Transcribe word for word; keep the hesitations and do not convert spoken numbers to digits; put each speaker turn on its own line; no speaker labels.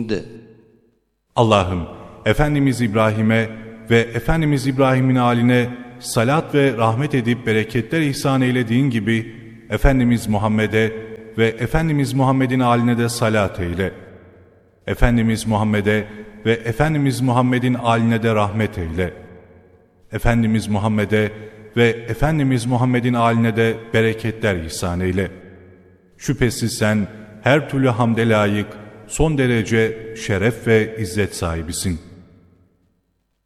الْمَجِيدُ.
Allah'ım, Efendimiz İbrahim'e ve Efendimiz İbrahim'in âline salat ve rahmet edip bereketler ihsan eylediğin gibi Efendimiz Muhammed'e ve Efendimiz Muhammed'in âline de salat eyle. Efendimiz Muhammed'e ve Efendimiz Muhammed'in âline de rahmet eyle. Efendimiz Muhammed'e ve Efendimiz Muhammed'in âline de bereketler ihsan eyle. Şüphesiz sen her türlü hamde layık, son derece şeref ve izzet sahibisin.